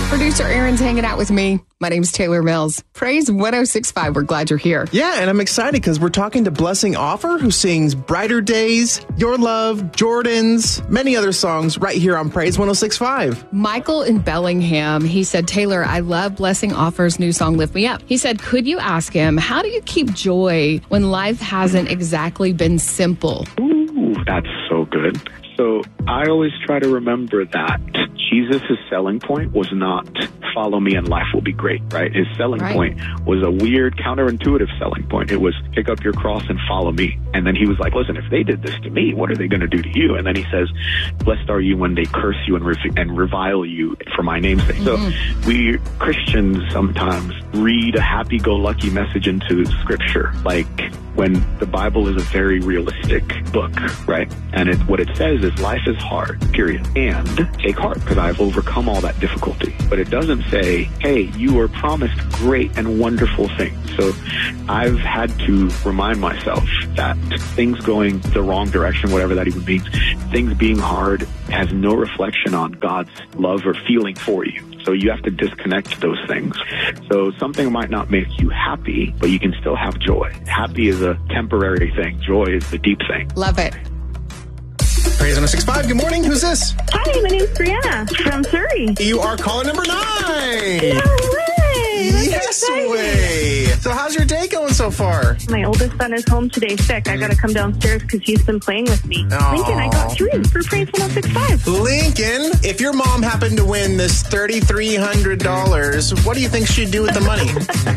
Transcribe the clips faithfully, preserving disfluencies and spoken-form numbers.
Producer Aaron's hanging out with me. My name's Taylor Mills. Praise one oh six point five. We're glad you're here. Yeah, and I'm excited because we're talking to Blessing Offer, who sings Brighter Days, Your Love, Jordans, many other songs right here on Praise one oh six point five. Michael in Bellingham, he said, Taylor, I love Blessing Offer's new song, Lift Me Up. He said, could you ask him, how do you keep joy when life hasn't exactly been simple? Ooh, that's so good. So I always try to remember that Jesus' selling point was not follow me and life will be great, right? His selling right. point was a weird, counterintuitive selling point. It was pick up your cross and follow me. And then he was like, listen, if they did this to me, what are they going to do to you? And then he says, blessed are you when they curse you and, rev- and revile you for my name's sake. Mm-hmm. So we Christians sometimes read a happy-go-lucky message into Scripture, like when the Bible is a very realistic book, right? And it, what it says is life is hard, period. And take heart, because I've overcome all that difficulty. But it doesn't say, hey, you were promised great and wonderful things. So I've had to remind myself that things going the wrong direction, whatever that even means, things being hard has no reflection on God's love or feeling for you. So you have to disconnect those things. So something might not make you happy, but you can still have joy. Happy is a temporary thing. Joy is the deep thing. Love it. Praise one oh six point five. Good morning. Who's this? Hi, my name's Brianna from Surrey. You are caller number nine. No way. That's yes exciting. way. So how's your day going so far? My oldest son is home today sick. I got to come downstairs because he's been playing with me. Aww. Lincoln, I got through for Praise one oh six point five. Lincoln, if your mom happened to win this three thousand three hundred dollars, what do you think she'd do with the money?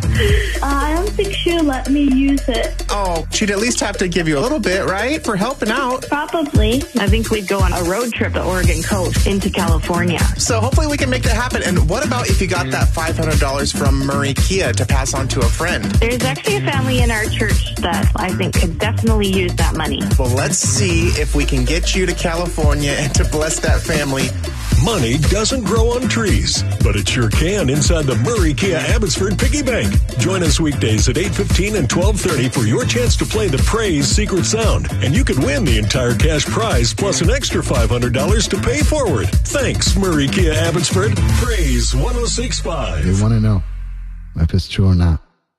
I don't think she'll let me use it. Oh, she'd at least have to give you a little bit, right? For helping out. Probably. I think we'd go on a road trip to Oregon coast into California. So hopefully we can make that happen. And what about if you got that five hundred dollars from Murray Kia to pass on to a friend? There's actually a family in our church that I think could definitely use that money. Well, let's see if we can get you to California and to bless that family. Money doesn't grow on trees, but it sure can inside the Murray Kia Abbotsford Piggy Bank. Join us weekdays at eight fifteen and twelve thirty for your chance to play the Praise Secret Sound, and you could win the entire cash prize plus an extra five hundred dollars to pay forward. Thanks, Murray Kia Abbotsford. Praise one oh six point five. They want to know if it's true or not.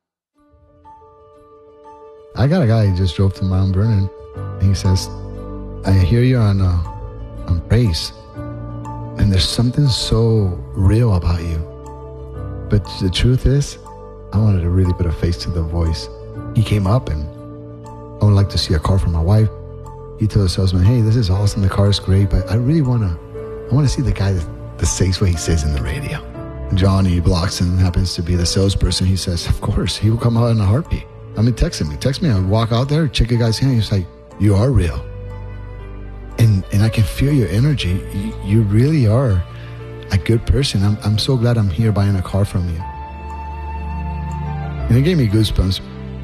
I got a guy who just drove to Mount Vernon, and he says, I hear you on, uh, on Praise. And there's something so real about you. But the truth is, I wanted to really put a face to the voice. He came up and I would like to see a car for my wife. He told the salesman, hey, this is awesome. The car is great, but I really want to, I want to see the guy that, that says what he says in the radio. Johnny Bloxon happens to be the salesperson. He says, of course, he will come out in a heartbeat. I mean, text me, text me. I would walk out there, check a guy's hand. He's like, you are real. And and I can feel your energy. You, you really are a good person. I'm I'm so glad I'm here buying a car from you. And it gave me goosebumps.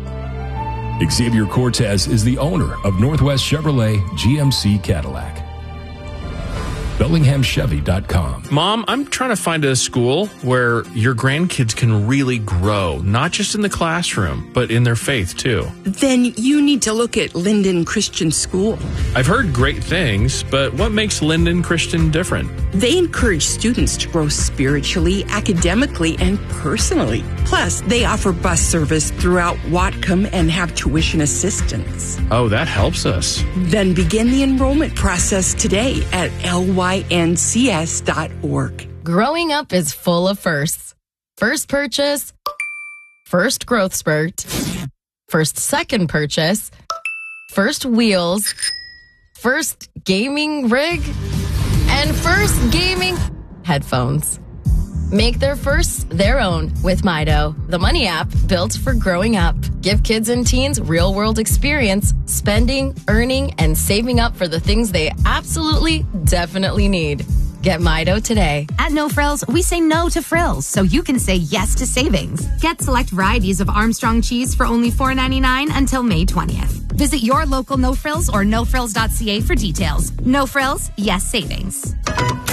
Xavier Cortez is the owner of Northwest Chevrolet G M C Cadillac. Bellingham Chevy dot com. Mom, I'm trying to find a school where your grandkids can really grow, not just in the classroom, but in their faith too. Then you need to look at Linden Christian School. I've heard great things, but what makes Linden Christian different? They encourage students to grow spiritually, academically, and personally. Plus, they offer bus service throughout Whatcom and have tuition assistance. Oh, that helps us. Then begin the enrollment process today at L Y N C S dot org. Growing up is full of firsts. First purchase, first growth spurt, first second purchase, first wheels, first gaming rig, and first gaming headphones. Make their firsts their own with Mido, the money app built for growing up. Give kids and teens real-world experience, spending, earning, and saving up for the things they absolutely, definitely need. Get Mido today. At No Frills, we say no to frills, so you can say yes to savings. Get select varieties of Armstrong cheese for only four ninety-nine until May twentieth. Visit your local No Frills or no frills dot c a for details. No Frills, yes savings.